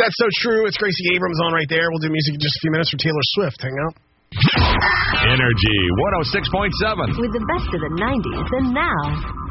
That's So True. It's Gracie Abrams on right there. We'll do music in just a few minutes for Taylor Swift. Hang out. Energy 106.7. With the best of the 90s and now.